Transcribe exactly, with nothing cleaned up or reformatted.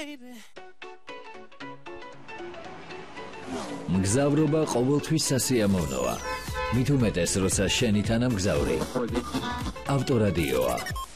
მგზავრობა ყოველთვის სასიამოვნოა. მით უმეტეს, როცა შენი თანამგზავრი ავტორადიოა.